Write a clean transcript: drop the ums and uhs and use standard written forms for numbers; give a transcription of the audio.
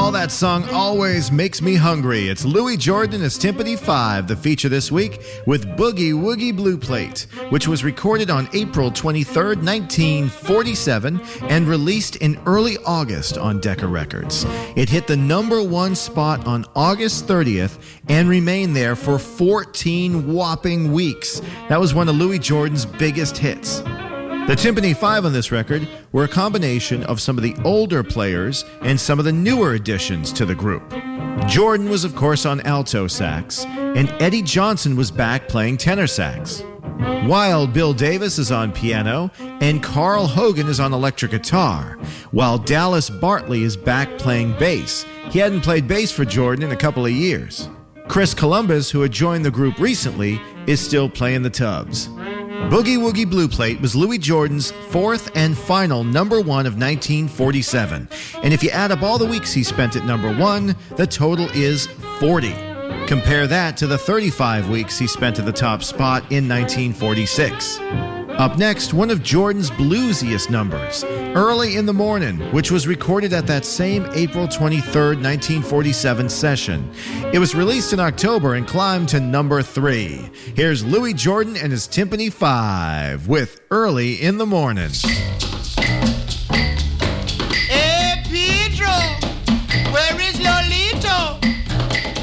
Oh, that song always makes me hungry. It's Louis Jordan and his Timpani 5, the feature this week with Boogie Woogie Blue Plate, which was recorded on April 23rd, 1947, and released in early August on Decca Records. It hit the number one spot on August 30th and remained there for 14 whopping weeks. That was one of Louis Jordan's biggest hits. The Timpani 5 on this record were a combination of some of the older players and some of the newer additions to the group. Jordan was, of course, on alto sax, and Eddie Johnson was back playing tenor sax. Wild Bill Davis is on piano, and Carl Hogan is on electric guitar, while Dallas Bartley is back playing bass. He hadn't played bass for Jordan in a couple of years. Chris Columbus, who had joined the group recently, is still playing the tubs. Boogie Woogie Blue Plate was Louis Jordan's fourth and final number one of 1947. And if you add up all the weeks he spent at number one, the total is 40. Compare that to the 35 weeks he spent at the top spot in 1946. Up next, one of Jordan's bluesiest numbers, Early in the Morning, which was recorded at that same April 23rd, 1947 session. It was released in October and climbed to number 3. Here's Louis Jordan and his Timpani 5 with Early in the Morning.